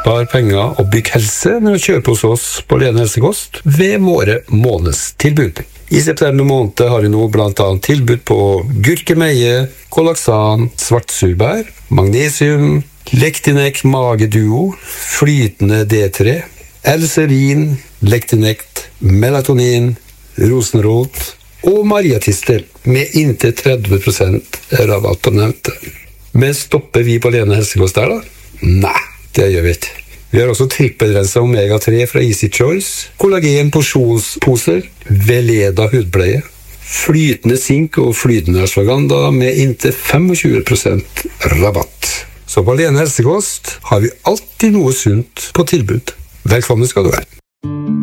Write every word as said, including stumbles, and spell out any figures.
Spar penger og bygg helse med å kjøpe hos oss på Lene Helsekost ved våre månedstilbud. I september måned har vi nå blant annet tilbud på gurkemeie, kollaxan, svartsurbær, magnesium, Lectinec Mageduo, flytende D tre, L-serin, Lectinect, melatonin, rosenrot og mariatistel med inntil tretti prosent rabatt på nevnte. Men stopper vi på Lene Helsekost der da? Nei, det gjør vi ikke. Vi har også trippelrenset omega tre fra Easy Choice, kollagen porsjonsposer, Veleda hudpleie, flytende sink og flytende ashwagandha med inntil tjuefem prosent rabatt. Så på Lene Helsekost har vi alltid noe sunt på tilbud. Velkommen skal du være.